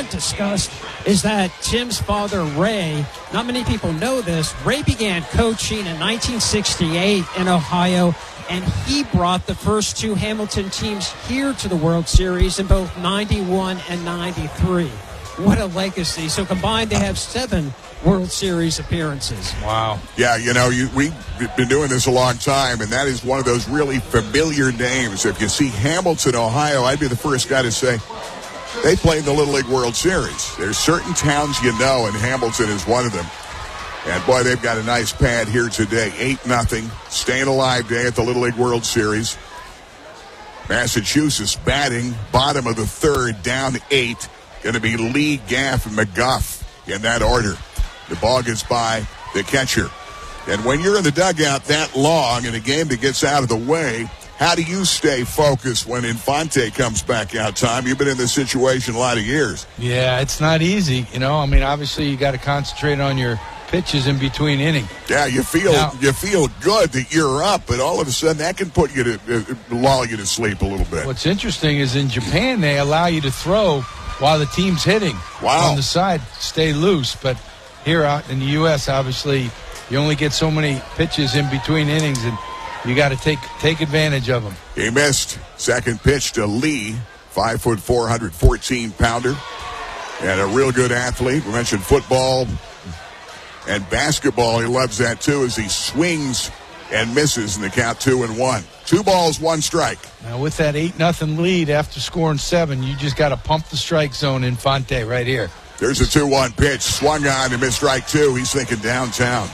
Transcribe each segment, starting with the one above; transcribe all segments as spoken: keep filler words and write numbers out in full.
haven't discussed is that Tim's father, Ray, not many people know this, Ray began coaching in nineteen sixty-eight in Ohio, and he brought the first two Hamilton teams here to the World Series in both ninety-one and ninety-three. What a legacy. So combined, they have seven World Series appearances. Wow. Yeah, you know, you, we've been doing this a long time, and that is one of those really familiar names. If you see Hamilton, Ohio, I'd be the first guy to say they played the Little League World Series. There's certain towns you know, and Hamilton is one of them. And, boy, they've got a nice pad here today. eight nothing. Staying alive day at the Little League World Series. Massachusetts batting, bottom of the third, down eight. Going to be Lee, Gaff, and McGuff in that order. The ball gets by the catcher. And when you're in the dugout that long in a game that gets out of the way, how do you stay focused when Infante comes back out, Tom? You've been in this situation a lot of years. Yeah, it's not easy. You know, I mean, obviously you got to concentrate on your pitches in between innings. Yeah, you feel now, you feel good that you're up, but all of a sudden that can put you to uh, lull you to sleep a little bit. What's interesting is in Japan they allow you to throw while the team's hitting wow. on the side, stay loose. But here out in the U S, obviously, you only get so many pitches in between innings, and you got to take take advantage of them. He missed. Second pitch to Lee, five foot four, one hundred fourteen pounder, and a real good athlete. We mentioned football and basketball. He loves that too, as he swings and misses in the count two and one. Two balls, one strike. Now with that eight nothing lead after scoring seven, you just got to pump the strike zone, Infante, right here. There's a two one pitch. Swung on and missed strike two. He's thinking downtown.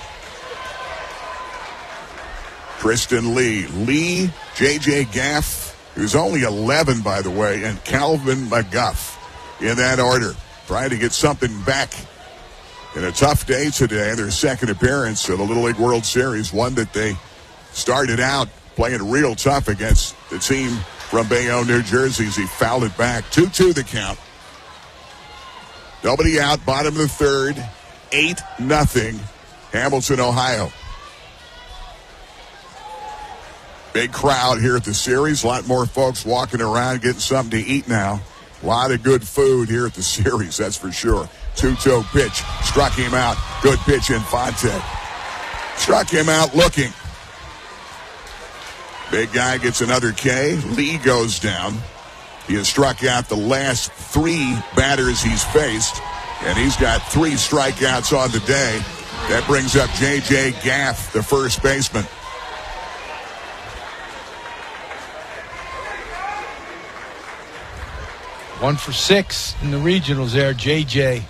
Kristen Lee. Lee, J J. Gaff, who's only eleven, by the way, and Calvin McGuff in that order. Trying to get something back in a tough day today. Their second appearance of the Little League World Series, one that they started out playing real tough against the team from Bayonne, New Jersey, as he fouled it back. two two the count. Nobody out, bottom of the third, eight nothing, Hamilton, Ohio. Big crowd here at the series. A lot more folks walking around getting something to eat now. A lot of good food here at the series, that's for sure. two-two pitch. Struck him out. Good pitch, Infante. Struck him out looking. Big guy gets another K. Lee goes down. He has struck out the last three batters he's faced, and he's got three strikeouts on the day. That brings up J J. Gaff, the first baseman. One for six in the regionals there, J J.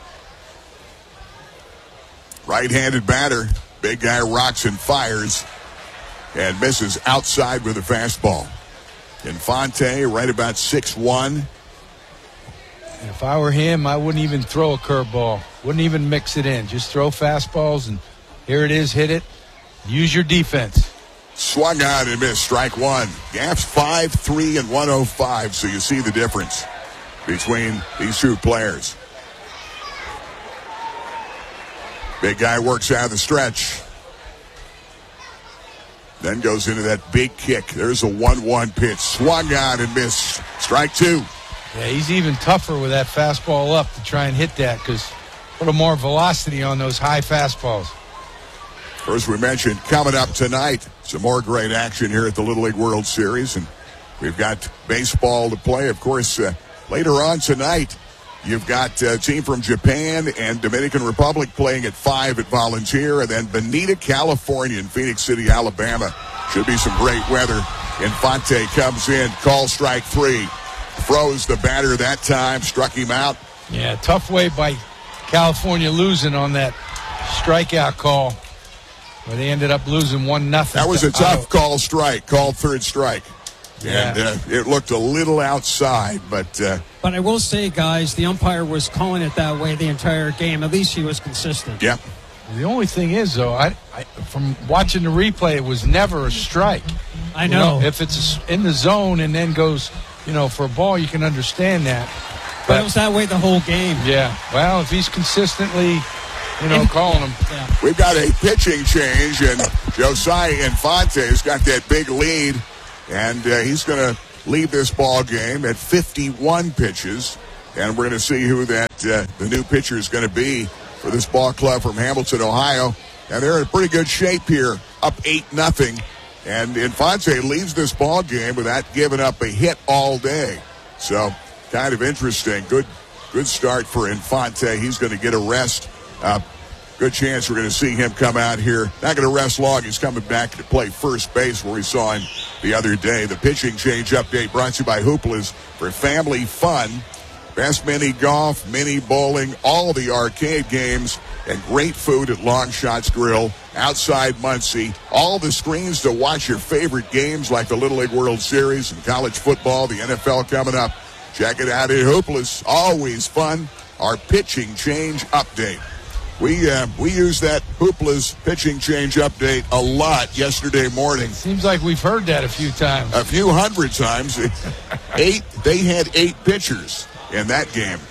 Right-handed batter. Big guy rocks and fires and misses outside with a fastball. Infante right about six one. If I were him, I wouldn't even throw a curveball. Wouldn't even mix it in. Just throw fastballs, and here it is, hit it. Use your defense. Swung on and missed, strike one. Gaff's five three and one oh five, so you see the difference between these two players. Big guy works out of the stretch. Then goes into that big kick. There's a one one pitch. Swung on and missed. Strike two. Yeah, he's even tougher with that fastball up to try and hit that, because a little more velocity on those high fastballs. First, we mentioned coming up tonight, some more great action here at the Little League World Series. And we've got baseball to play. Of course, uh, later on tonight, you've got a team from Japan and Dominican Republic playing at five at Volunteer. And then Bonita, California and Phoenix City, Alabama. Should be some great weather. Infante comes in, call strike three. Froze the batter that time, struck him out. Yeah, tough way by California losing on that strikeout call, where they ended up losing one nothing. That was a tough call strike, called third strike. Yeah. And uh, it looked a little outside, but... Uh, but I will say, guys, the umpire was calling it that way the entire game. At least he was consistent. Yeah. The only thing is, though, I, I from watching the replay, it was never a strike. I know. You know, if it's in the zone and then goes, you know, for a ball, you can understand that. But, but it was that way the whole game. Yeah. Well, if he's consistently, you know, and, calling him. Yeah. We've got a pitching change, and Josiah Infante's got that big lead, and uh, he's going to lead this ball game at fifty-one pitches and we're going to see who that uh, the new pitcher is going to be for this ball club from Hamilton, Ohio. And they're in pretty good shape here, up eight nothing. And Infante leads this ball game without giving up a hit all day. So kind of interesting. Good good start for Infante. He's going to get a rest. Uh, good chance we're going to see him come out here. Not going to rest long. He's coming back to play first base where we saw him the other day. The pitching change update brought to you by Hoopla's for family fun. Best mini golf, mini bowling, all the arcade games, and great food at Long Shots Grill outside Muncie. All the screens to watch your favorite games like the Little League World Series and college football, the N F L coming up. Check it out at Hoopla's. Always fun. Our pitching change update. We uh, we used that Hoopla's pitching change update a lot yesterday morning. Seems like we've heard that a few times. A few hundred times. Eight. They had eight pitchers in that game.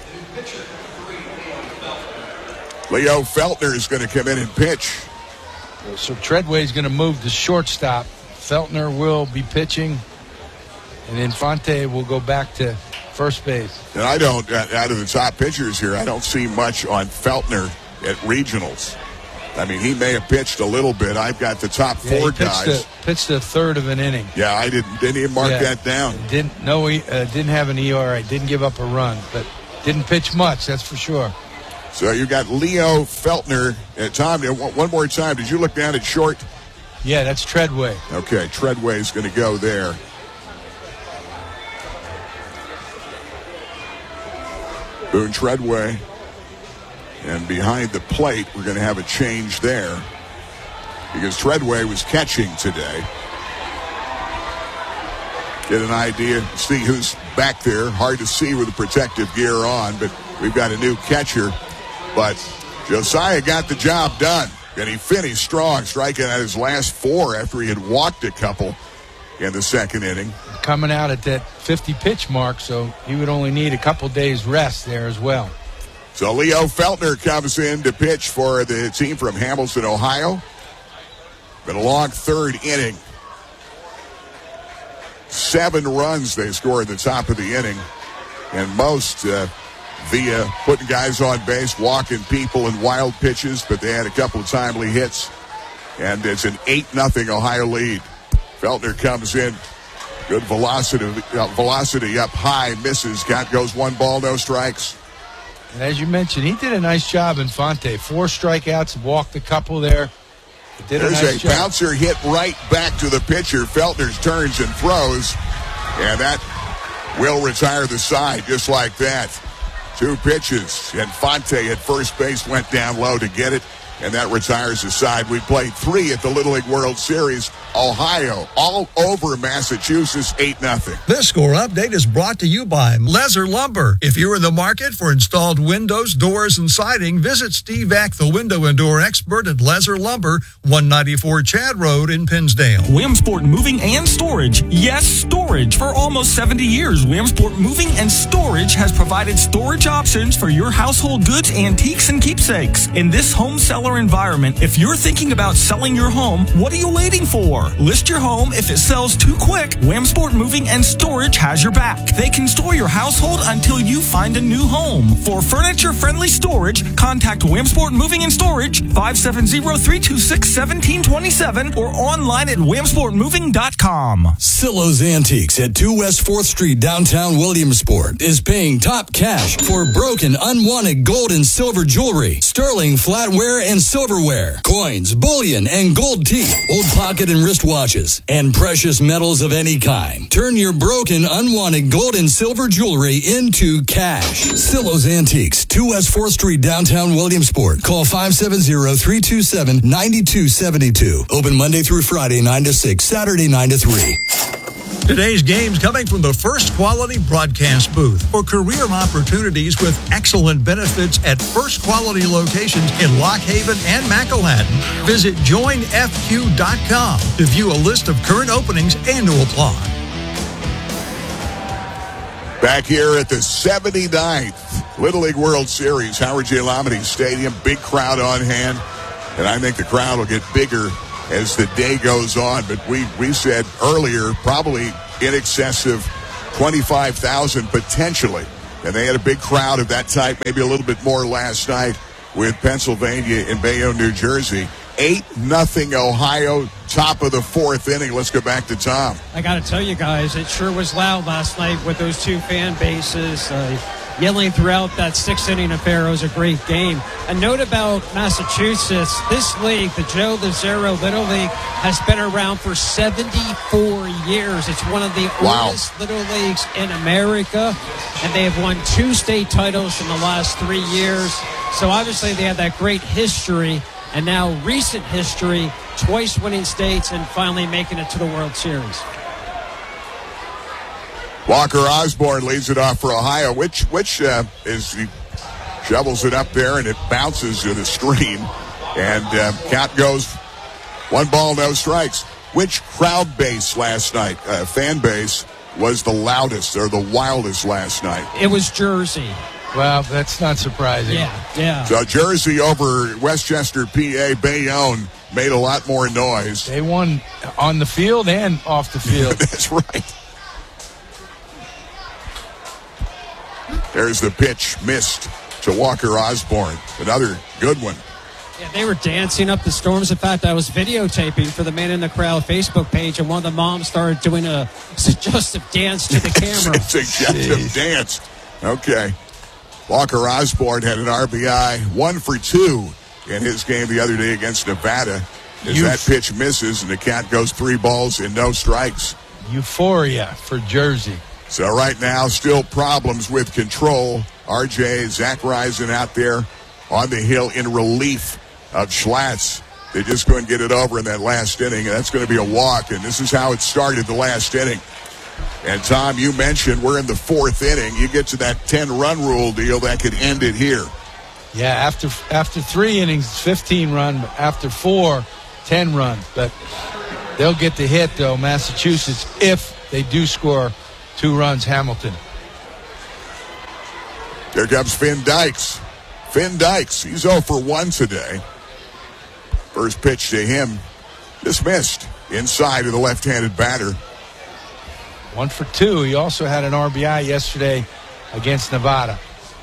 Leo Feltner is going to come in and pitch. So Treadway's going to move to shortstop. Feltner will be pitching, and Infante will go back to first base. And I don't, out of the top pitchers here, I don't see much on Feltner at regionals. I mean, he may have pitched a little bit. I've got the top Yeah, four he pitched guys. A, pitched a third of an inning. Yeah, I didn't didn't even mark Yeah. that down. Didn't no, he uh, didn't have an E R A. Didn't give up a run, but didn't pitch much. That's for sure. So you got Leo Feltner. Uh, Tom, one more time. Did you look down at short? Yeah, that's Treadway. Okay, Treadway's going to go there. Boone Treadway. And behind the plate, we're going to have a change there because Treadway was catching today. Get an idea, see who's back there. Hard to see with the protective gear on, but we've got a new catcher. But Josiah got the job done, and he finished strong, striking out his last four after he had walked a couple in the second inning. Coming out at that fifty pitch mark, so he would only need a couple days rest there as well. So Leo Feltner comes in to pitch for the team from Hamilton, Ohio. Been a long third inning. Seven runs they score at the top of the inning. And most uh, via putting guys on base, walking people, and wild pitches. But they had a couple of timely hits. And it's an eight nothing Ohio lead. Feltner comes in. Good velocity, uh, velocity up high. Misses. Count goes one ball, no strikes. And as you mentioned, he did a nice job, Infante. Four strikeouts, walked a couple there. He did There's a nice a job. bouncer hit right back to the pitcher. Feltner turns and throws, and that will retire the side just like that. Two pitches. Infante at first base went down low to get it, and that retires the side. We played three at the Little League World Series. Ohio all over Massachusetts, eight nothing. This score update is brought to you by Lezer Lumber. If you're in the market for installed windows, doors, and siding, visit Steve Eck, the window and door expert at Lezer Lumber, one ninety-four Chad Road in Pinsdale. Williamsport Moving and Storage. Yes, storage. For almost seventy years, Williamsport Moving and Storage has provided storage options for your household goods, antiques, and keepsakes. In this home seller environment, if you're thinking about selling your home, what are you waiting for? List your home. If it sells too quick, Williamsport Moving and Storage has your back. They can store your household until you find a new home. For furniture-friendly storage, contact Williamsport Moving and Storage, five seven zero, three two six, one seven two seven, or online at williamsport moving dot com. Silo's Antiques at two West fourth Street, downtown Williamsport, is paying top cash for broken, unwanted gold and silver jewelry, sterling flatware and silverware, coins, bullion, and gold teeth, old pocket and wrist watches, and precious metals of any kind. Turn your broken, unwanted gold and silver jewelry into cash. Silo's Antiques, two West fourth Street, downtown Williamsport. Call five seven zero, three two seven, nine two seven two. Open Monday through Friday, nine to six, Saturday, nine to three. Today's game's coming from the First Quality Broadcast booth. For career opportunities with excellent benefits at First Quality locations in Lock Haven and McElhattan, visit join f q dot com to view a list of current openings and to apply. Back here at the seventy-ninth Little League World Series, Howard J. Lombardi Stadium, big crowd on hand, and I think the crowd will get bigger as the day goes on. But we, we said earlier, probably in excess of twenty-five thousand potentially And they had a big crowd of that type, maybe a little bit more last night with Pennsylvania in Bayonne, New Jersey. eight nothing Ohio, top of the fourth inning. Let's go back to Tom. I got to tell you guys, it sure was loud last night with those two fan bases uh, yelling throughout that sixth inning affair. It was a great game. A note about Massachusetts, this league, the Joe Lazaro Little League, has been around for seventy-four years. It's one of the Wow. oldest little leagues in America, and they have won two state titles in the last three years. So obviously they have that great history, and now recent history, twice winning states and finally making it to the World Series. Walker Osborne leads it off for Ohio, which which uh, is he shovels it up there and it bounces to the stream, and uh, count goes one ball, no strikes. Which crowd base last night, uh, fan base, was the loudest or the wildest last night? It was Jersey. Well, that's not surprising. Yeah, yeah. So Jersey over Westchester, P A, Bayonne made a lot more noise. They won on the field and off the field. That's right. There's the pitch missed to Walker Osborne. Another good one. Yeah, they were dancing up the storms. In fact, I was videotaping for the Man in the Crowd Facebook page, and one of the moms started doing a suggestive dance to the camera. Suggestive Jeez. dance. Okay. Walker Osborne had an R B I, one for two in his game the other day against Nevada. As You- that pitch misses and the count goes three balls and no strikes. Euphoria for Jersey. So right now, still problems with control. R J, Zach Risen out there on the hill in relief of Schlatt. They just couldn't get it over in that last inning, and that's going to be a walk. And this is how it started the last inning. And, Tom, you mentioned we're in the fourth inning. You get to that ten-run rule deal, that could end it here. Yeah, after after three innings, it's fifteen run. But after four, ten run. But they'll get the hit, though, Massachusetts, if they do score two runs, Hamilton. Here comes Finn Dykes. Finn Dykes, he's oh for one today. First pitch to him, dismissed inside of the left-handed batter. One for two. He also had an R B I yesterday against Nevada.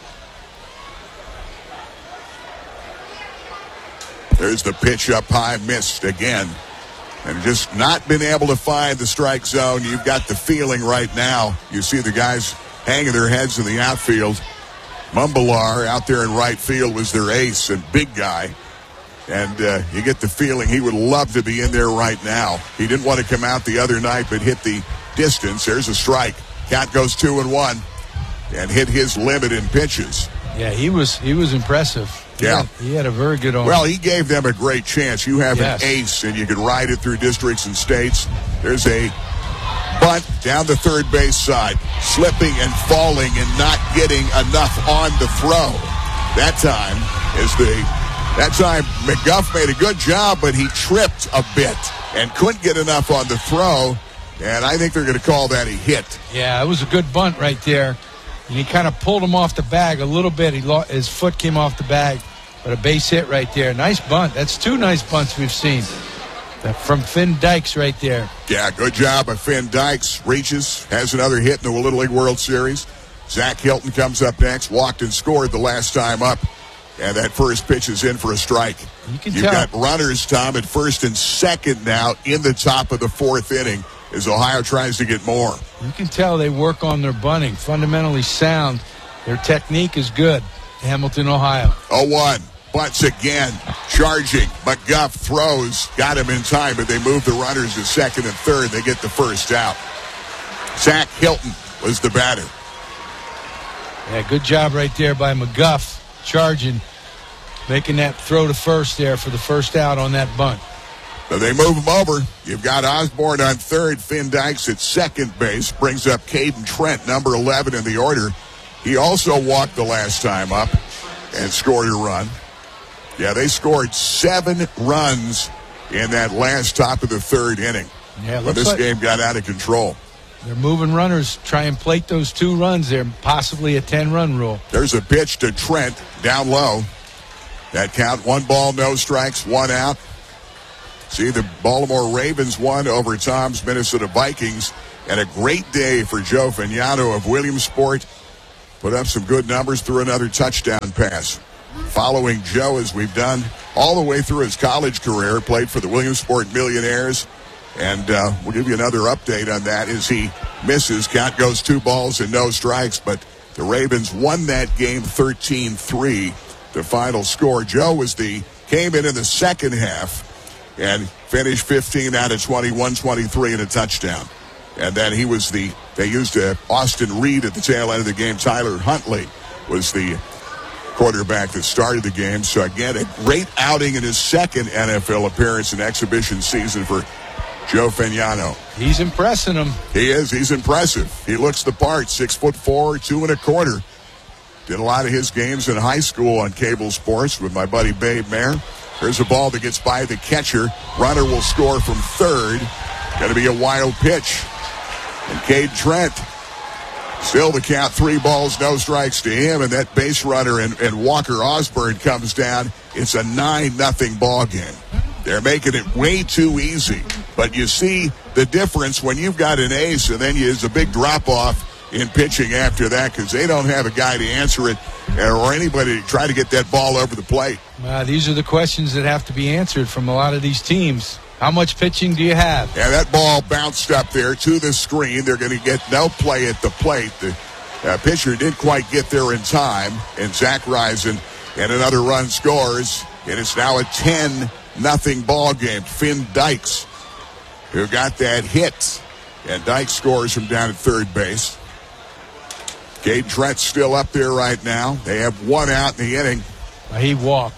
There's the pitch up high, missed again. And just not been able to find the strike zone. You've got the feeling right now. You see the guys hanging their heads in the outfield. Mumbalar out there in right field was their ace and big guy. And uh, you get the feeling he would love to be in there right now. He didn't want to come out the other night, but hit the distance. There's a strike. Count goes two and one. And hit his limit in pitches. Yeah, he was he was impressive. He Yeah. had, he had a very good arm. Well, he gave them a great chance. You have Yes. an ace, and you can ride it through districts and states. There's a bunt down the third base side, slipping and falling and not getting enough on the throw. That time is the that time McGuff made a good job, but he tripped a bit and couldn't get enough on the throw. And I think they're going to call that a hit. Yeah, it was a good bunt right there. And he kind of pulled him off the bag a little bit. He lost, his foot came off the bag, but a base hit right there. Nice bunt. That's two nice bunts we've seen from Finn Dykes right there. Yeah, good job of Finn Dykes. Reaches, has another hit in the Little League World Series. Zach Hilton comes up next. Walked and scored the last time up. And that first pitch is in for a strike. You can You've tell. got runners, Tom, at first and second now in the top of the fourth inning as Ohio tries to get more. You can tell they work on their bunting. Fundamentally sound. Their technique is good. Hamilton, Ohio. oh one. Butts again. Charging. McGuff throws. Got him in time, but they move the runners to second and third. They get the first out. Zach Hilton was the batter. Yeah, good job right there by McGuff. Charging. Making that throw to first there for the first out on that bunt. So they move him over. You've got Osborne on third. Finn Dykes at second base. Brings up Caden Trent, number eleven in the order. He also walked the last time up and scored a run. Yeah, they scored seven runs in that last top of the third inning. Yeah, When looks this like game got out of control. they're moving runners. Try and plate those two runs there. Possibly a ten-run rule. There's a pitch to Trent down low. That count, one ball, no strikes, one out. See, the Baltimore Ravens won over Tom's Minnesota Vikings. And a great day for Joe Fagnano of Williamsport. put up some good numbers through another touchdown pass. Following Joe, as we've done all the way through his college career, played for the Williamsport Millionaires. And uh, we'll give you another update on that as he misses. Count goes two balls and no strikes. But the Ravens won that game thirteen three. The final score. Joe was the came in in the second half and finished fifteen out of twenty-one, twenty-three and a touchdown. And then he was the, they used uh, Austin Reed at the tail end of the game. Tyler Huntley was the quarterback that started the game. So again, a great outing in his second N F L appearance and exhibition season for Joe Fagnano. He's impressing them. He is. He's impressive. He looks the part. Six foot four, two and a quarter. Did a lot of his games in high school on cable sports with my buddy Babe Mayer. Here's a ball that gets by the catcher. Runner will score from third. Going to be a wild pitch. And Cade Trent. Still the count, three balls, no strikes to him. And that base runner and, and Walker Osborne comes down. It's a nine nothing ball game. They're making it way too easy. But you see the difference when you've got an ace and then there's a big drop-off in pitching after that because they don't have a guy to answer it or anybody to try to get that ball over the plate. Uh, these are the questions that have to be answered from a lot of these teams. How much pitching do you have? Yeah, that ball bounced up there to the screen. They're going to get no play at the plate. The uh, pitcher didn't quite get there in time, and Zach Risen and another run scores, and it's now a ten nothing ball game. Finn Dykes, who got that hit, and Dykes scores from down at third base. Cade Trent's still up there right now. They have one out in the inning. He walked.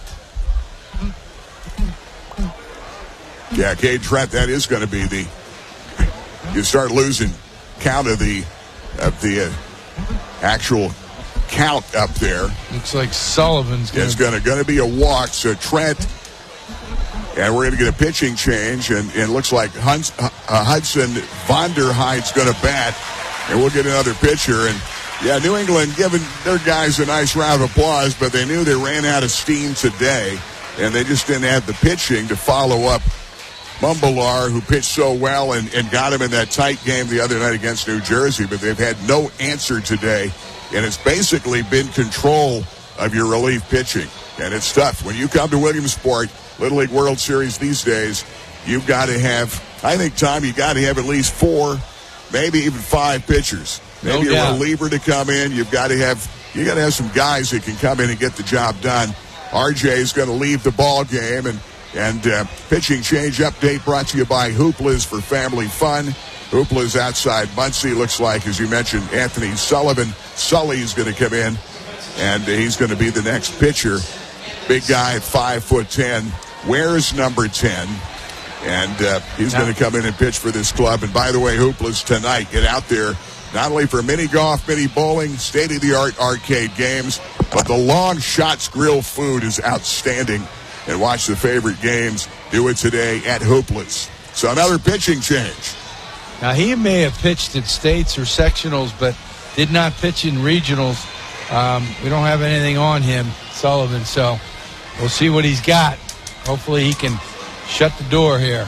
Yeah, Cade Trent, that is going to be the, you start losing count of the, of the uh, actual count up there. Looks like Sullivan's going It's going to going to be a walk. So Trent, and we're going to get a pitching change, and, and it looks like Huns, uh, Hudson Vonderheid's going to bat, and we'll get another pitcher. And yeah, New England giving their guys a nice round of applause, but they knew they ran out of steam today, and they just didn't have the pitching to follow up Mumbalar, who pitched so well and, and got him in that tight game the other night against New Jersey, but they've had no answer today, and it's basically been control of your relief pitching, and it's tough. When you come to Williamsport, Little League World Series these days, you've got to have, I think, Tom, you've got to have at least four, maybe even five pitchers. Maybe No a reliever to come in. You've got to have, you got to have some guys that can come in and get the job done. R J is going to leave the ball game, and And uh, pitching change update brought to you by Hoopla's for family fun. Hoopla's outside Muncie. Looks like, as you mentioned, Anthony Sullivan. Sully's going to come in, and he's going to be the next pitcher. Big guy at five foot ten. Wears number ten, and uh, he's going to come in and pitch for this club. And by the way, Hoopla's tonight. Get out there, not only for mini golf, mini bowling, state-of-the-art arcade games, but the Long Shots Grill food is outstanding. And watch the favorite games. Do it today at Hoopla's. So another pitching change. Now, he may have pitched at states or sectionals, but did not pitch in regionals. Um, we don't have anything on him, Sullivan, so we'll see what he's got. Hopefully he can shut the door here.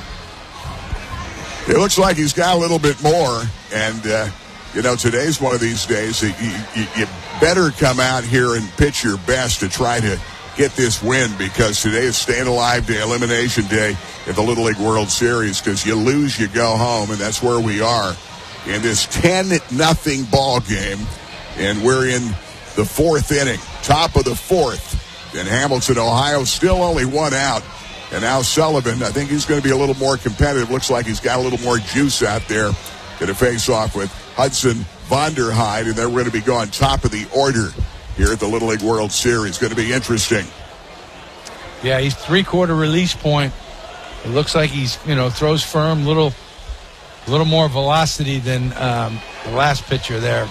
It looks like he's got a little bit more. And, uh, you know, today's one of these days that you, you, you better come out here and pitch your best to try to get this win, because today is staying alive day, elimination day at the Little League World Series, because you lose, you go home, and that's where we are in this ten nothing ball game, and we're in the fourth inning, top of the fourth, in Hamilton, Ohio, still only one out, and now Sullivan, I think he's going to be a little more competitive, looks like he's got a little more juice out there, going to face off with Hudson Vonderheid, and they're going to be going top of the order here at the Little League World Series. Going to be interesting. Yeah, he's three-quarter release point. It looks like he's, you know, throws firm, little, little more velocity than um, the last pitcher there.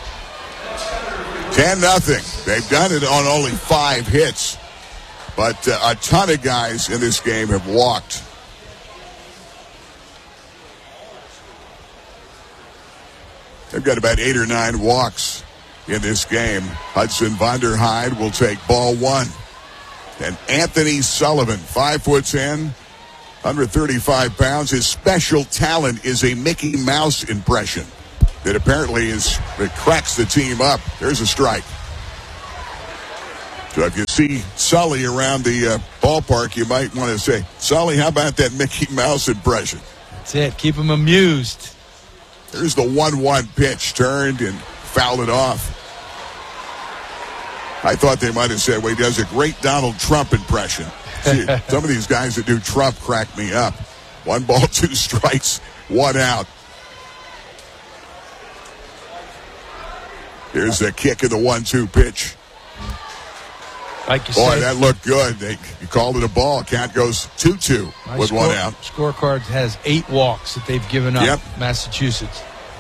ten nothing. They've done it on only five hits, but uh, a ton of guys in this game have walked. They've got about eight or nine walks in this game. Hudson Vonderheid will take ball one. And Anthony Sullivan, five foot ten, one hundred thirty-five pounds. His special talent is a Mickey Mouse impression that apparently is that cracks the team up. There's a strike. So if you see Sully around the uh, ballpark, you might want to say, Sully, how about that Mickey Mouse impression? That's it. Keep him amused. There's the one one pitch, turned and fouled it off. I thought they might have said, well, he does a great Donald Trump impression. See, some of these guys that do Trump crack me up. One ball, two strikes, one out. Here's the kick of the one two pitch. Like you Boy, said, that looked good. They, you called it a ball. Count goes two two with score, one out. Scorecard has eight walks that they've given up, Yep. Massachusetts.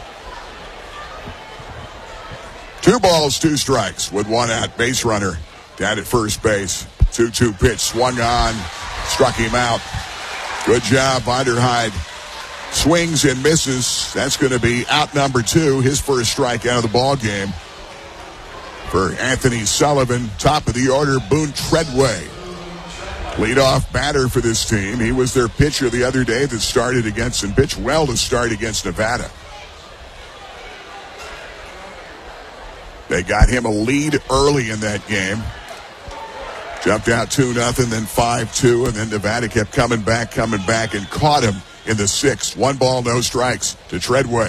Two balls, two strikes with one out. Base runner down at first base. two two pitch swung on, struck him out. Good job, Vanderhyde. Swings and misses. That's going to be out number two. His first strikeout of the ball game. For Anthony Sullivan, top of the order, Boone Treadway. Leadoff batter for this team. He was their pitcher the other day that started against and pitched well to start against Nevada. They got him a lead early in that game. Jumped out two nothing, then five two, and then Nevada kept coming back, coming back, and caught him in the sixth. One ball, no strikes to Treadway.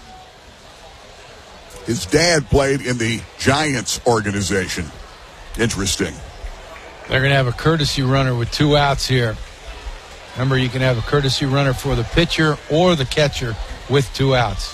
His dad played in the Giants organization. Interesting. They're going to have a courtesy runner with two outs here. Remember, you can have a courtesy runner for the pitcher or the catcher with two outs.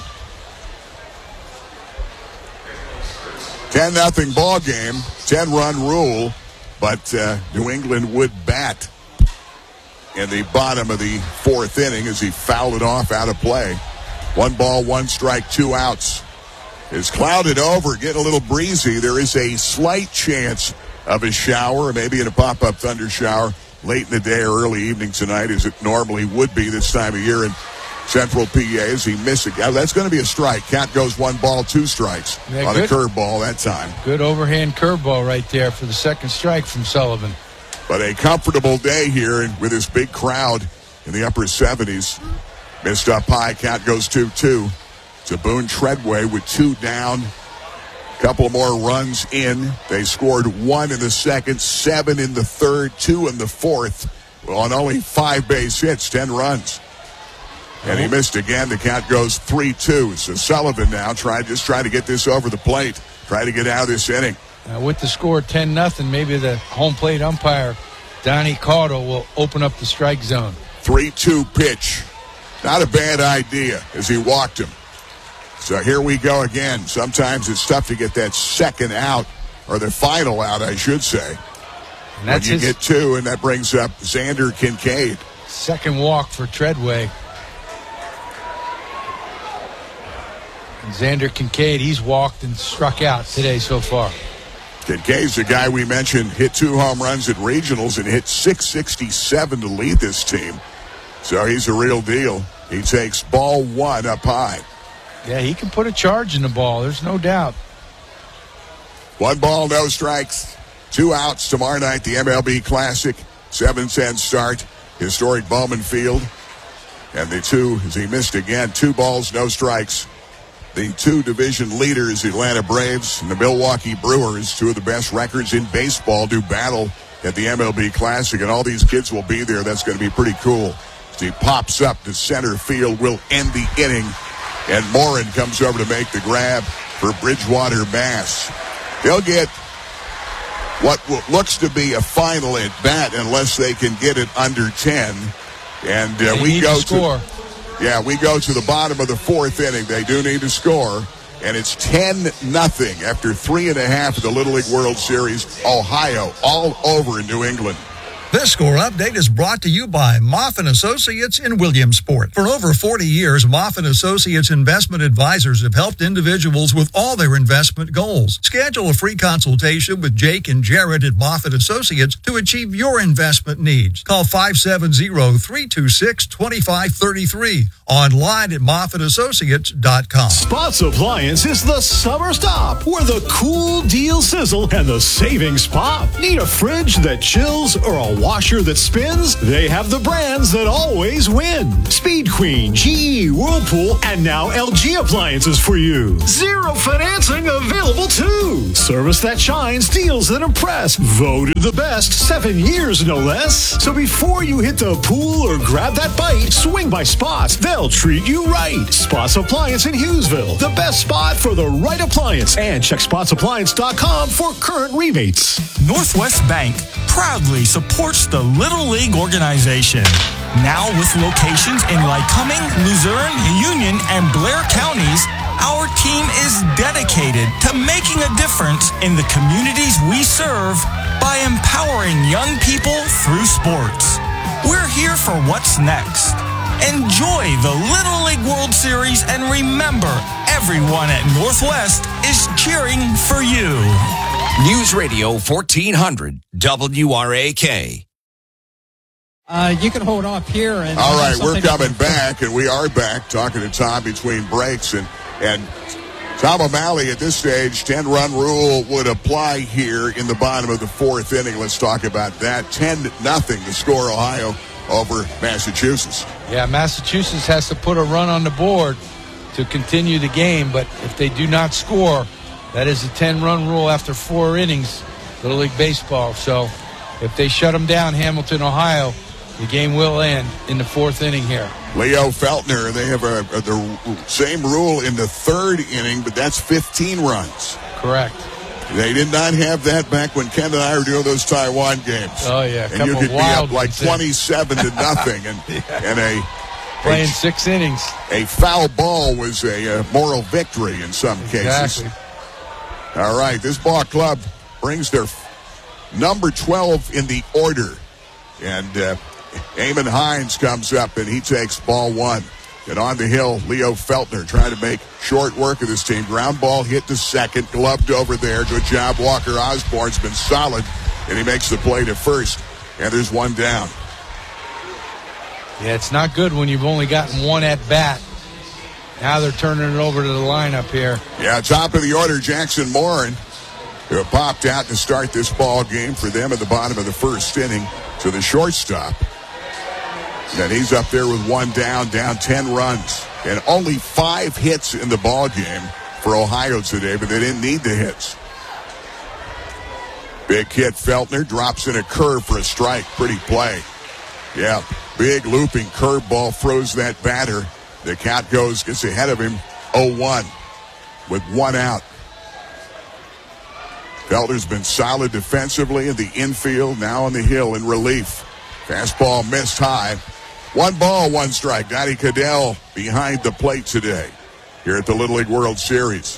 ten nothing ball game, ten-run rule, but uh, New England would bat in the bottom of the fourth inning as he fouled it off out of play. One ball, one strike, two outs. It's clouded over, getting a little breezy. There is a slight chance of a shower, maybe in a pop-up thunder shower late in the day or early evening tonight, as it normally would be this time of year in Central P A, as he missed it. Oh, that's going to be a strike. Count goes one ball, two strikes Yeah, on good. a curveball that time. Good overhand curveball right there for the second strike from Sullivan. But a comfortable day here and with this big crowd in the upper seventies. Missed up high. Count goes two two. To Boone Treadway with two down. Couple more runs in. They scored one in the second, seven in the third, two in the fourth. Well, on only five base hits, ten runs. And he missed again. The count goes three two. So Sullivan now trying just trying to get this over the plate. Try to get out of this inning. Uh, with the score ten nothing, maybe the home plate umpire, Donnie Caudill, will open up the strike zone. three two pitch. Not a bad idea as he walked him. So here we go again. Sometimes it's tough to get that second out, or the final out, I should say. And that's when you his get two, and that brings up Xander Kincaid. second walk for Treadway. And Xander Kincaid, he's walked and struck out today so far. Kincaid's the guy we mentioned, hit two home runs at regionals and hit six sixty-seven to lead this team. So he's a real deal. He takes ball one up high. Yeah, he can put a charge in the ball. There's no doubt. One ball, no strikes. Two outs tomorrow night, the M L B Classic. seven ten start. Historic Bowman Field. And the two, as he missed again, two balls, no strikes. The two division leaders, the Atlanta Braves and the Milwaukee Brewers, two of the best records in baseball, do battle at the M L B Classic. And all these kids will be there. That's going to be pretty cool. As he pops up to center field, will end the inning. And Morin comes over to make the grab for Bridgewater, Mass. They'll get what looks to be a final at bat unless they can get it under ten. And uh, They we need go to score. to yeah, we go to the bottom of the fourth inning. They do need to score, and it's ten nothing after three and a half of the Little League World Series. Ohio all over in New England. This score update is brought to you by Moff and Associates in Williamsport. For over forty years, Moff and Associates investment advisors have helped individuals with all their investment goals. Schedule a free consultation with Jake and Jared at Moff and Associates to achieve your investment needs. Call five seven zero, three two six, two five three three. Online at moff and associates dot com. Spots Appliance is the summer stop where the cool deal sizzle and the savings pop. Need a fridge that chills or a washer that spins? They have the brands that always win. Speed Queen, G E, Whirlpool, and now L G appliances for you. Zero financing available too. Service that shines, deals that impress. Voted the best seven years, no less. So before you hit the pool or grab that bite, swing by Spots. They'll treat you right. Spots Appliance in Hughesville. The best spot for the right appliance. And check spots appliance dot com for current rebates. Northwest Bank proudly supports the Little League organization. Now with locations in Lycoming, Luzerne, Union, and Blair counties, our team is dedicated to making a difference in the communities we serve by empowering young people through sports. We're here for what's next. Enjoy the Little League World Series and remember, everyone at Northwest is cheering for you. News Radio fourteen hundred W R A K. Uh, you can hold off here. And all right, we're coming to- back, and we are back talking to Tom between breaks. And, and Tom O'Malley at this stage, ten-run rule would apply here in the bottom of the fourth inning. Let's talk about that. ten nothing to score Ohio over Massachusetts. Yeah, Massachusetts has to put a run on the board to continue the game, but if they do not score, that is a ten-run rule after four innings, Little League Baseball. So if they shut them down, Hamilton, Ohio, the game will end in the fourth inning here. Leo Feltner, they have a, a, the same rule in the third inning, but that's fifteen runs. Correct. They did not have that back when Ken and I were doing those Taiwan games. Oh, yeah. And you could be up like ones, yeah. twenty-seven to nothing. And, yeah. and a Playing a, six innings. A foul ball was a, a moral victory in some cases. Exactly. All right, this ball club brings their number twelve in the order. And uh, Eamon Hines comes up, and he takes ball one. And on the hill, Leo Feltner trying to make short work of this team. Ground ball hit to second, gloved over there. Good job. Walker Osborne's been solid, and he makes the play to first. And there's one down. Yeah, it's not good when you've only gotten one at bat. Now they're turning it over to the lineup here. Yeah, top of the order, Jackson Morin, who popped out to start this ball game for them at the bottom of the first inning to the shortstop. And he's up there with one down, down ten runs. And only five hits in the ball game for Ohio today, but they didn't need the hits. Big hit, Feltner drops in a curve for a strike. Pretty play. Yeah, big looping curveball froze that batter. The count goes, gets ahead of him, oh one with one out. Feltner's been solid defensively in the infield, now on the hill in relief. Fastball missed high. One ball, one strike. Donnie Cadell behind the plate today here at the Little League World Series.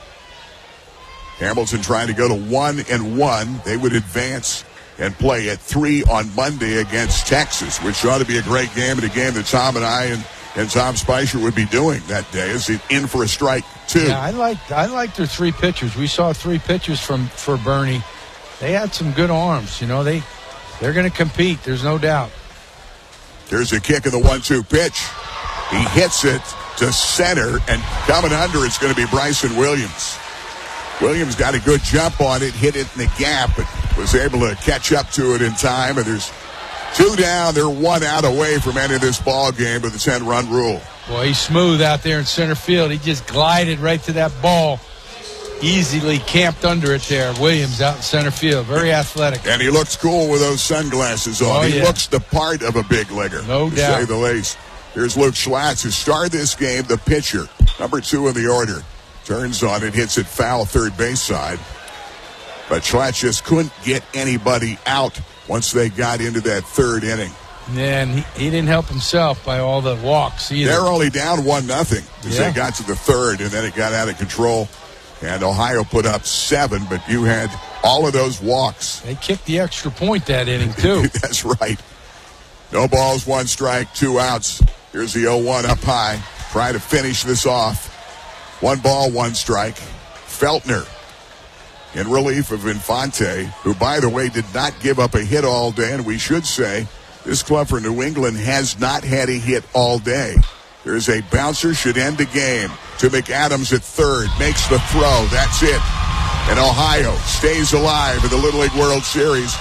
Hamilton trying to go to one and one. They would advance and play at three on Monday against Texas, which ought to be a great game and a game that Tom and I and, and Tom Spicer would be doing that day. Is it in for a strike two? Yeah, I liked I liked their three pitchers. We saw three pitchers from for Bernie. They had some good arms. You know, they they're going to compete. There's no doubt. Here's a kick of the one two pitch. He hits it to center, and coming under it's going to be Bryson Williams. Williams got a good jump on it, hit it in the gap, but was able to catch up to it in time. And there's two down. They're one out away from ending this ball game with the ten-run rule. Boy, he's smooth out there in center field. He just glided right to that ball. Easily camped under it there. Williams out in center field. Very athletic. And he looks cool with those sunglasses on. Oh, he yeah. looks the part of a big leaguer. No to doubt. say the least. Here's Luke Schlatt, who started this game, the pitcher. Number two in the order. Turns on it, hits it foul third base side. But Schlatt just couldn't get anybody out once they got into that third inning. Yeah, and he, he didn't help himself by all the walks either. They're only down one nothing as Yeah. they got to the third, and then it got out of control. And Ohio put up seven, but you had all of those walks. They kicked the extra point that inning, too. That's right. No balls, one strike, two outs. Here's the oh one up high. Try to finish this off. One ball, one strike. Feltner in relief of Infante, who, by the way, did not give up a hit all day. And we should say this club for New England has not had a hit all day. There's a bouncer, should end the game. To McAdams at third, makes the throw. That's it. And Ohio stays alive in the Little League World Series.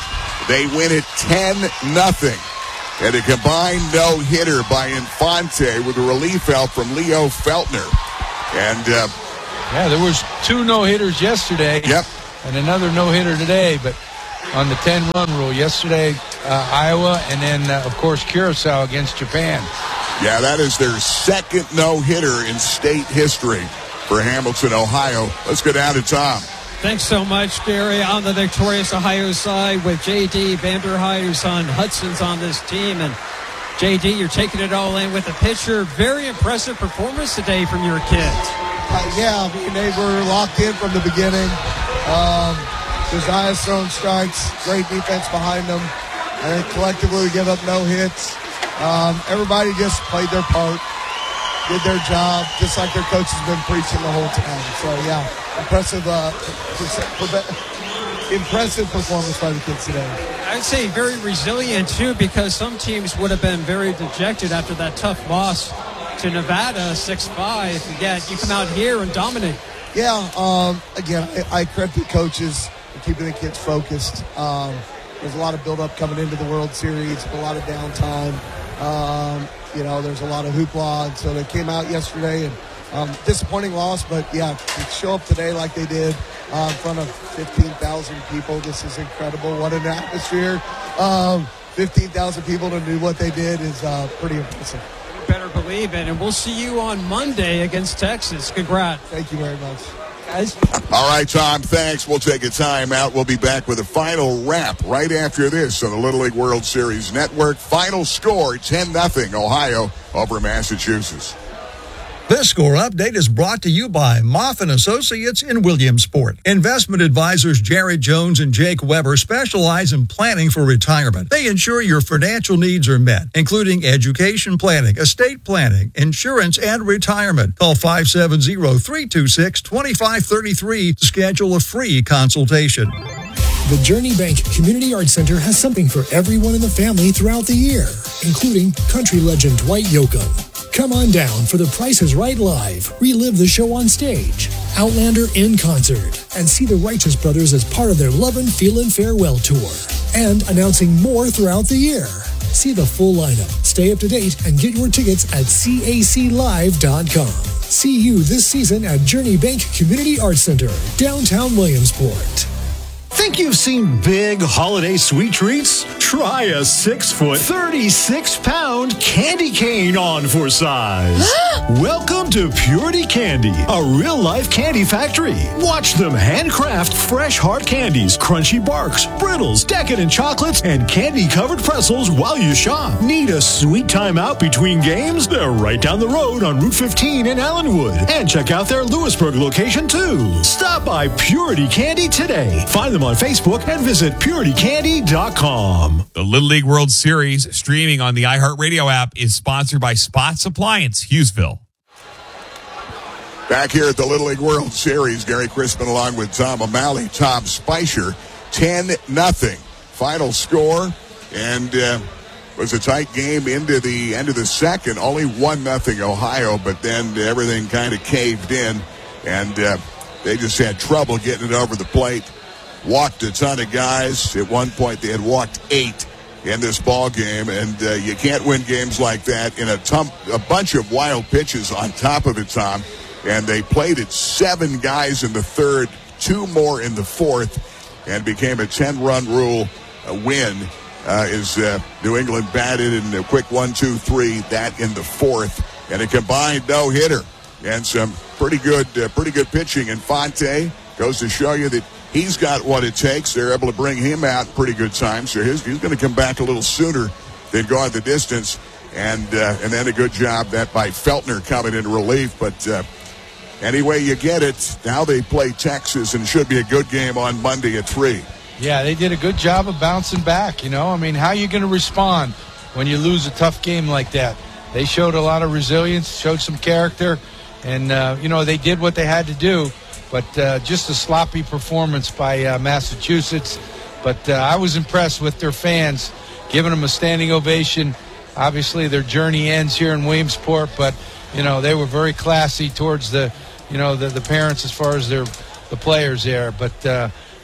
They win it ten nothing. And a combined no-hitter by Infante with a relief help from Leo Feltner. And, uh, yeah, there was two no-hitters yesterday. Yep. And another no-hitter today, but on the ten-run rule. Yesterday, uh, Iowa, and then, uh, of course, Curacao against Japan. Yeah, that is their second no-hitter in state history for Hamilton, Ohio. Let's go down to Tom. Thanks so much, Gary. On the victorious Ohio side with J D Vanderhyde, whose son Hudson's on this team. And J D, you're taking it all in with the pitcher. Very impressive performance today from your kids. Uh, yeah, I mean, they were locked in from the beginning. Um, Josiah's throwing strikes, great defense behind them. I think collectively we give up no hits. Um, everybody just played their part, did their job, just like their coach has been preaching the whole time. So, yeah, impressive, uh, impressive performance by the kids today. I'd say very resilient, too, because some teams would have been very dejected after that tough loss to Nevada, six five. Yet you come out here and dominate. Yeah, um, again, I, I credit the coaches for keeping the kids focused. Um, there's a lot of build-up coming into the World Series, a lot of downtime. Um, you know, there's a lot of hoopla, and so they came out yesterday, and um, disappointing loss, but yeah, to show up today like they did uh, in front of fifteen thousand people, this is incredible. What an atmosphere. Um, fifteen thousand people to do what they did is uh, pretty impressive. You better believe it, and we'll see you on Monday against Texas. Congrats. Thank you very much. Guys. All right, Tom, thanks. We'll take a time out. We'll be back with a final wrap right after this on the Little League World Series Network. Final score, ten nothing, Ohio over Massachusetts. This score update is brought to you by Moff and Associates in Williamsport. Investment advisors Jared Jones and Jake Weber specialize in planning for retirement. They ensure your financial needs are met, including education planning, estate planning, insurance, and retirement. Call five seven zero, three two six, two five three three to schedule a free consultation. The Journey Bank Community Arts Center has something for everyone in the family throughout the year, including country legend Dwight Yoakam. Come on down for The Price is Right Live, relive the show on stage, Outlander in concert, and see the Righteous Brothers as part of their Lovin' Feelin' Farewell Tour. And announcing more throughout the year. See the full lineup, stay up to date, and get your tickets at C A C live dot com. See you this season at Journey Bank Community Arts Center, downtown Williamsport. Think you've seen big holiday sweet treats? Try a six-foot, thirty-six pound candy cane on for size. Welcome to Purity Candy, a real-life candy factory. Watch them handcraft fresh hard candies, crunchy barks, brittles, decadent chocolates, and candy-covered pretzels while you shop. Need a sweet time out between games? They're right down the road on Route fifteen in Allenwood. And check out their Lewisburg location, too. Stop by Purity Candy today. Find them on Facebook and visit purity candy dot com. The Little League World Series, streaming on the iHeartRadio app, is sponsored by Spots Appliance, Hughesville. Back here at the Little League World Series, Gary Crispin along with Tom O'Malley, Tom Spicer, ten nothing. Final score, and uh, was a tight game into the end of the second. Only one nothing Ohio, but then everything kind of caved in, and uh, they just had trouble getting it over the plate. Walked a ton of guys. At one point, they had walked eight in this ball game, and uh, you can't win games like that in a, tum- a bunch of wild pitches on top of it, Tom. And they played it seven guys in the third, two more in the fourth, and became a ten-run rule uh, win uh, as uh, New England batted in a quick one, two, three, that in the fourth, and a combined no-hitter and some pretty good, uh, pretty good pitching. Infante goes to show you that he's got what it takes. They're able to bring him out pretty good time. So he's, he's going to come back a little sooner than gone the distance. And uh, and then a good job that by Feltner coming in relief. But uh, anyway, you get it. Now they play Texas, and it should be a good game on Monday at three. Yeah, they did a good job of bouncing back, you know. I mean, how are you going to respond when you lose a tough game like that? They showed a lot of resilience, showed some character, and, uh, you know, they did what they had to do. But uh, just a sloppy performance by uh, Massachusetts. But uh, I was impressed with their fans, giving them a standing ovation. Obviously, their journey ends here in Williamsport, but, you know, they were very classy towards the, you know, the, the parents as far as their the players there. But, uh,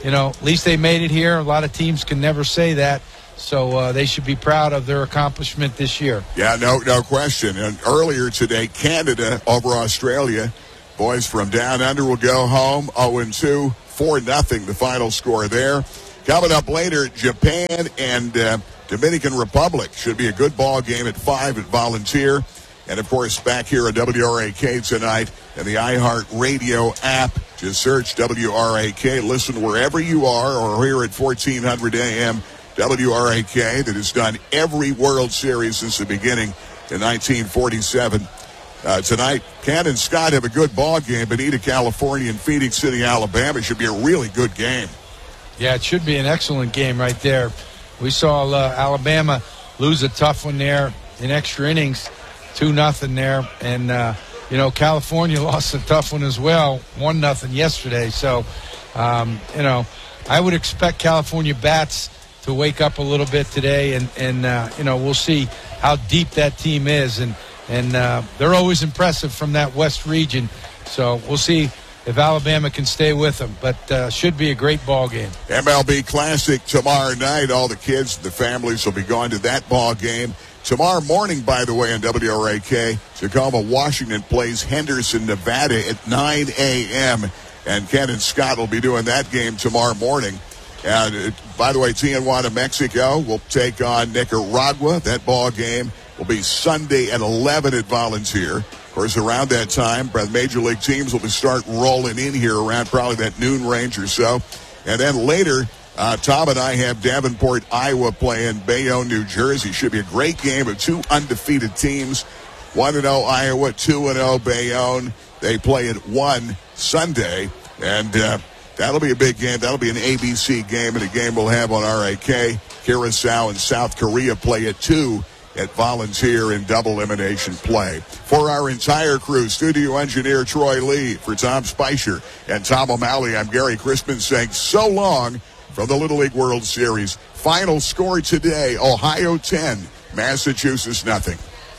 you know, at least they made it here. A lot of teams can never say that. So uh, they should be proud of their accomplishment this year. Yeah, no, no question. And earlier today, Canada over Australia. Boys from down under will go home oh and two, four nothing the final score there. Coming up later, Japan and uh, Dominican Republic. Should be a good ball game at five at Volunteer. And, of course, back here at W R A K tonight and the iHeart Radio app. Just search W R A K. Listen wherever you are or here at fourteen hundred A M W R A K that has done every World Series since the beginning in nineteen forty-seven. Uh, tonight, Ken and Scott have a good ball game. Bonita, California and Phoenix City, Alabama. It should be a really good game. Yeah, it should be an excellent game right there. We saw uh, Alabama lose a tough one there in extra innings, two nothing there. And, uh, you know, California lost a tough one as well, one nothing yesterday. So, um, you know, I would expect California bats to wake up a little bit today. And, and uh, you know, we'll see how deep that team is. And, and uh, they're always impressive from that West region. So we'll see if Alabama can stay with them. But uh, should be a great ball game. M L B Classic tomorrow night. All the kids, the families will be going to that ball game. Tomorrow morning, by the way, on W R A K, Tacoma, Washington plays Henderson, Nevada at nine a.m. And Ken and Scott will be doing that game tomorrow morning. And, uh, by the way, Tijuana, Mexico will take on Nicaragua. That ball game will be Sunday at eleven at Volunteer. Of course, around that time, the major league teams will be start rolling in here around probably that noon range or so. And then later, uh, Tom and I have Davenport, Iowa playing Bayonne, New Jersey. Should be a great game of two undefeated teams. one and oh Iowa, two and oh Bayonne. They play at one Sunday. And uh, that'll be a big game. That'll be an A B C game and a game we'll have on R A K. Curacao and South Korea play at two at Volunteer in double elimination play. For our entire crew, studio engineer Troy Lee, for Tom Spicer and Tom O'Malley, I'm Gary Crispin saying so long from the Little League World Series. Final score today, Ohio ten, Massachusetts nothing.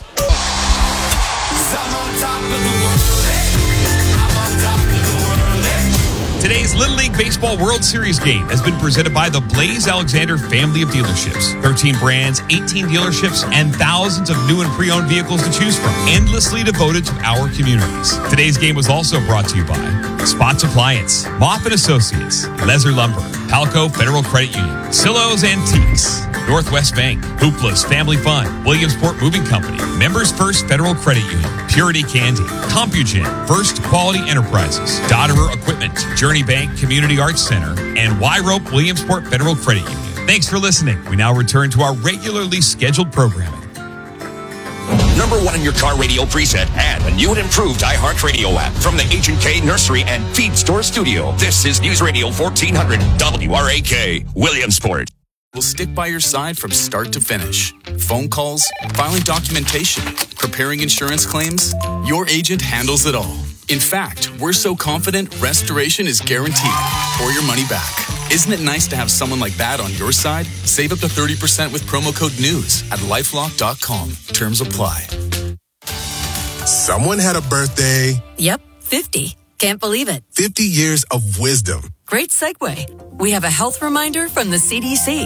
Today's Little League Baseball World Series game has been presented by the Blaze Alexander family of dealerships. thirteen brands, eighteen dealerships, and thousands of new and pre-owned vehicles to choose from, endlessly devoted to our communities. Today's game was also brought to you by Spots Appliance, Moff and Associates, Lezer Lumber, Palco Federal Credit Union, Silos Antiques, Northwest Bank, Hoopla's Family Fun, Williamsport Moving Company, Members First Federal Credit Union, Purity Candy, CompuGen, First Quality Enterprises, Dodderer Equipment, Journey Bank Community Arts Center, and Y-Rope Williamsport Federal Credit Union. Thanks for listening. We now return to our regularly scheduled programming. Number one in your car radio preset and a new and improved iHeartRadio app from the H and K Nursery and Feed Store Studio. This is News Radio fourteen hundred W R A K, Williamsport. We'll stick by your side from start to finish. Phone calls, filing documentation, preparing insurance claims. Your agent handles it all. In fact, we're so confident restoration is guaranteed or your money back. Isn't it nice to have someone like that on your side? Save up to thirty percent with promo code NEWS at lifelock dot com. Terms apply. Someone had a birthday. Yep, fifty. Can't believe it. fifty years of wisdom. Great segue. We have a health reminder from the C D C.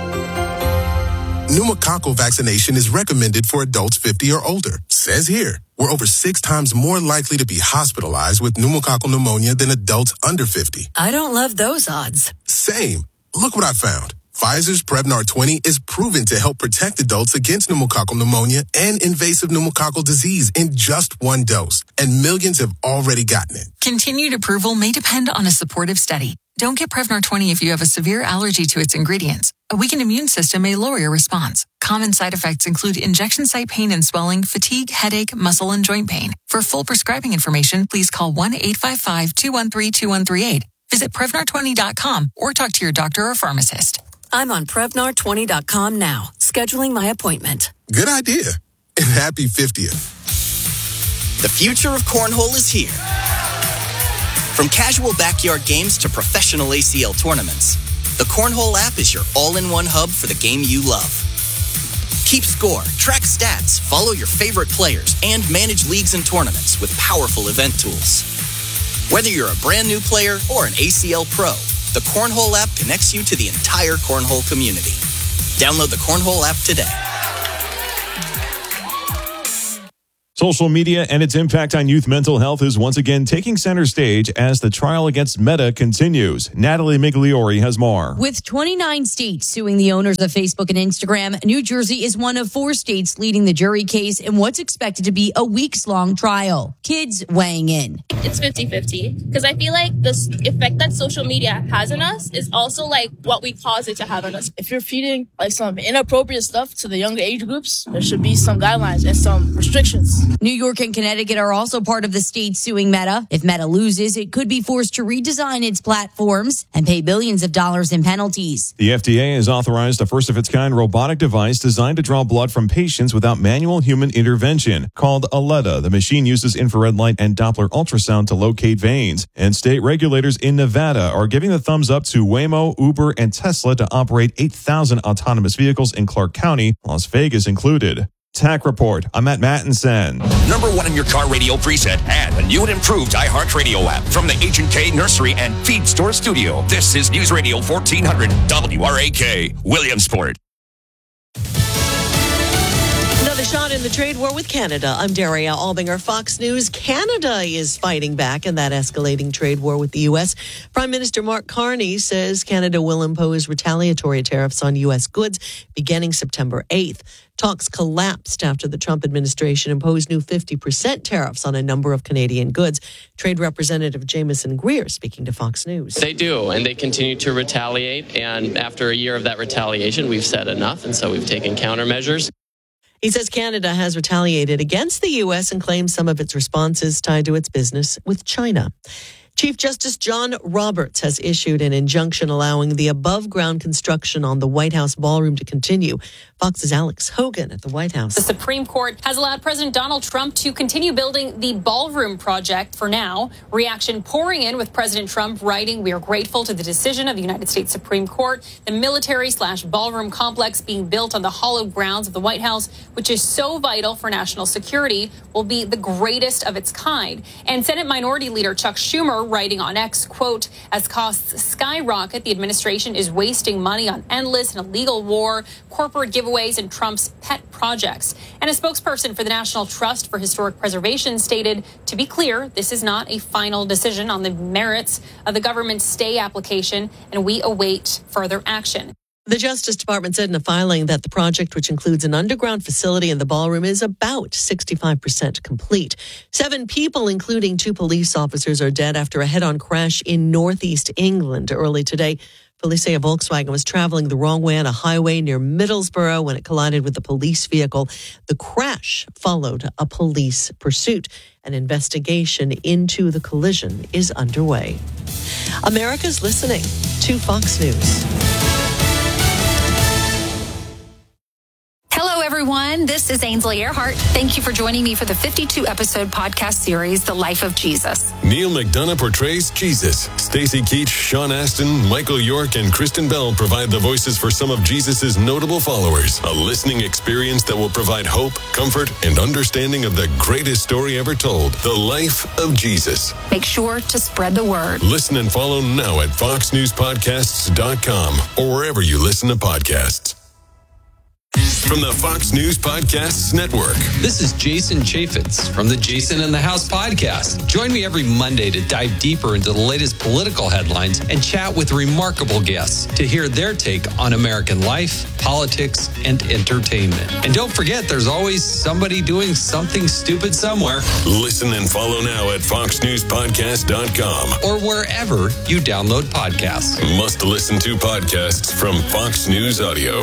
Pneumococcal vaccination is recommended for adults fifty or older. Says here, we're over six times more likely to be hospitalized with pneumococcal pneumonia than adults under fifty. I don't love those odds. Same. Look what I found. Pfizer's Prevnar twenty is proven to help protect adults against pneumococcal pneumonia and invasive pneumococcal disease in just one dose. And millions have already gotten it. Continued approval may depend on a supportive study. Don't get Prevnar twenty if you have a severe allergy to its ingredients. A weakened immune system may lower your response. Common side effects include injection site pain and swelling, fatigue, headache, muscle, and joint pain. For full prescribing information, please call one eight five five, two one three, two one three eight. Visit Prevnar twenty dot com or talk to your doctor or pharmacist. I'm on Prevnar twenty dot com now, scheduling my appointment. Good idea. And happy fiftieth. The future of cornhole is here. From casual backyard games to professional A C L tournaments, the Cornhole app is your all-in-one hub for the game you love. Keep score, track stats, follow your favorite players, and manage leagues and tournaments with powerful event tools. Whether you're a brand new player or an A C L pro, the Cornhole app connects you to the entire Cornhole community. Download the Cornhole app today. Social media and its impact on youth mental health is once again taking center stage as the trial against Meta continues. Natalie Migliori has more. With twenty-nine states suing the owners of Facebook and Instagram, New Jersey is one of four states leading the jury case in what's expected to be a weeks-long trial. Kids weighing in. It's fifty-fifty because I feel like the effect that social media has on us is also like what we cause it to have on us. If you're feeding like some inappropriate stuff to the younger age groups, there should be some guidelines and some restrictions. New York and Connecticut are also part of the states suing Meta. If Meta loses, it could be forced to redesign its platforms and pay billions of dollars in penalties. The F D A has authorized a first-of-its-kind robotic device designed to draw blood from patients without manual human intervention. Called Aletta, the machine uses infrared light and Doppler ultrasound to locate veins. And state regulators in Nevada are giving the thumbs up to Waymo, Uber, and Tesla to operate eight thousand autonomous vehicles in Clark County, Las Vegas included. Tech Report. I'm Matt Mattinson. Number one in your car radio preset and a new and improved iHeartRadio app from the H and K Nursery and Feed Store Studio. This is News Radio fourteen hundred W R A K, Williamsport. Another shot in the trade war with Canada. I'm Daria Albinger, Fox News. Canada is fighting back in that escalating trade war with the U S. Prime Minister Mark Carney says Canada will impose retaliatory tariffs on U S goods beginning September eighth. Talks collapsed after the Trump administration imposed new fifty percent tariffs on a number of Canadian goods. Trade Representative Jameson Greer speaking to Fox News. They do, and they continue to retaliate. And after a year of that retaliation, we've said enough, and so we've taken countermeasures. He says Canada has retaliated against the U S and claims some of its responses tied to its business with China. Chief Justice John Roberts has issued an injunction allowing the above-ground construction on the White House ballroom to continue. Fox's Alex Hogan at the White House. The Supreme Court has allowed President Donald Trump to continue building the ballroom project for now. Reaction pouring in with President Trump writing, "We are grateful to the decision of the United States Supreme Court. The military slash ballroom complex being built on the hallowed grounds of the White House, which is so vital for national security, will be the greatest of its kind." And Senate Minority Leader Chuck Schumer writing on X, quote, "As costs skyrocket, the administration is wasting money on endless and illegal war, corporate giveaways, and Trump's pet projects." And a spokesperson for the National Trust for Historic Preservation stated, "To be clear, this is not a final decision on the merits of the government's stay application, and we await further action." The Justice Department said in a filing that the project, which includes an underground facility in the ballroom, is about sixty-five percent complete. Seven people, including two police officers, are dead after a head-on crash in northeast England early today. Police say a Volkswagen was traveling the wrong way on a highway near Middlesbrough when it collided with a police vehicle. The crash followed a police pursuit. An investigation into the collision is underway. America's listening to Fox News. Hello, everyone. This is Ainsley Earhart. Thank you for joining me for the fifty-two episode podcast series, The Life of Jesus. Neil McDonough portrays Jesus. Stacey Keach, Sean Astin, Michael York, and Kristen Bell provide the voices for some of Jesus's notable followers. A listening experience that will provide hope, comfort, and understanding of the greatest story ever told, The Life of Jesus. Make sure to spread the word. Listen and follow now at fox news podcasts dot com or wherever you listen to podcasts. From the Fox News Podcasts Network. This is Jason Chaffetz from the Jason in the House podcast. Join me every Monday to dive deeper into the latest political headlines and chat with remarkable guests to hear their take on American life, politics, and entertainment. And don't forget, there's always somebody doing something stupid somewhere. Listen and follow now at fox news podcast dot com or wherever you download podcasts. Must listen to podcasts from Fox News Audio.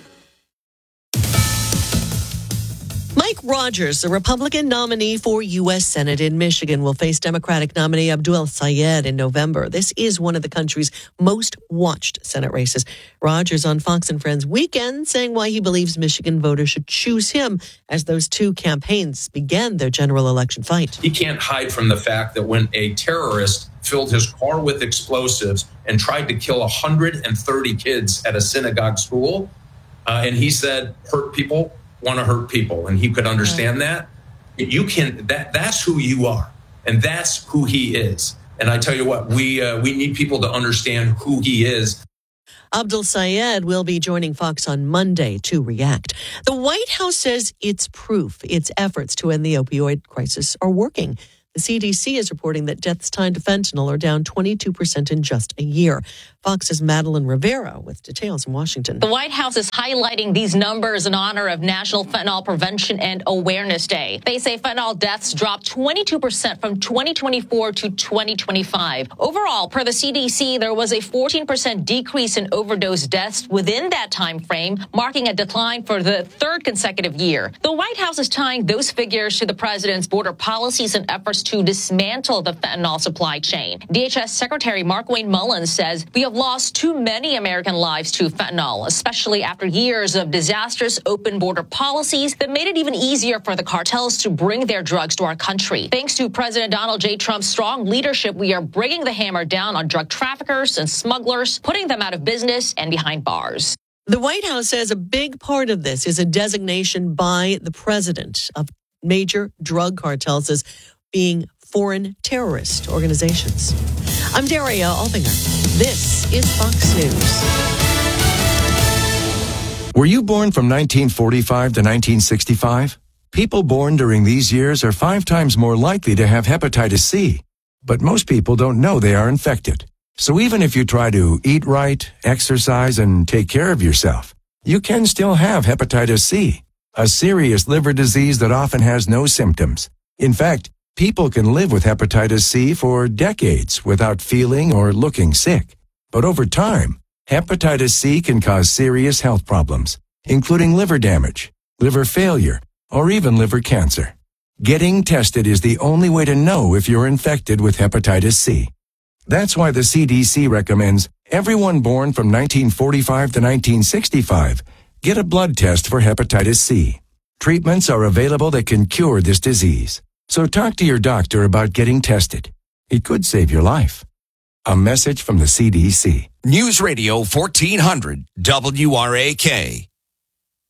Mike Rogers, the Republican nominee for U S Senate in Michigan, will face Democratic nominee Abdul Sayed in November. This is one of the country's most watched Senate races. Rogers on Fox and Friends Weekend saying why he believes Michigan voters should choose him as those two campaigns began their general election fight. He can't hide from the fact that when a terrorist filled his car with explosives and tried to kill one hundred thirty kids at a synagogue school, uh, and he said, hurt people want to hurt people, and he could understand that. You can that that's who you are, and that's who he is. And I tell you what, we uh, we need people to understand who he is. Abdul Sayed will be joining Fox on Monday to react. The White House says it's proof its efforts to end the opioid crisis are working. The C D C is reporting that deaths tied to fentanyl are down twenty-two percent in just a year. Fox's Madeline Rivera with details in Washington. The White House is highlighting these numbers in honor of National Fentanyl Prevention and Awareness Day. They say fentanyl deaths dropped twenty-two percent from twenty twenty-four to twenty twenty-five. Overall, per the C D C, there was a fourteen percent decrease in overdose deaths within that time frame, marking a decline for the third consecutive year. The White House is tying those figures to the president's border policies and efforts to dismantle the fentanyl supply chain. D H S Secretary Markwayne Mullins says we have lost too many American lives to fentanyl, especially after years of disastrous open border policies that made it even easier for the cartels to bring their drugs to our country. Thanks to President Donald J. Trump's strong leadership, we are bringing the hammer down on drug traffickers and smugglers, putting them out of business and behind bars. The White House says a big part of this is a designation by the president of major drug cartels as being foreign terrorist organizations. I'm Daria Albinger. This is Fox News. Were you born from nineteen forty-five to nineteen sixty-five? People born during these years are five times more likely to have hepatitis C. But most people don't know they are infected. So even if you try to eat right, exercise, and take care of yourself, you can still have hepatitis C, a serious liver disease that often has no symptoms. In fact, people can live with hepatitis C for decades without feeling or looking sick. But over time, hepatitis C can cause serious health problems, including liver damage, liver failure, or even liver cancer. Getting tested is the only way to know if you're infected with hepatitis C. That's why the C D C recommends everyone born from nineteen forty-five to nineteen sixty-five get a blood test for hepatitis C. Treatments are available that can cure this disease. So talk to your doctor about getting tested. It could save your life. A message from the C D C. News Radio fourteen hundred W R A K.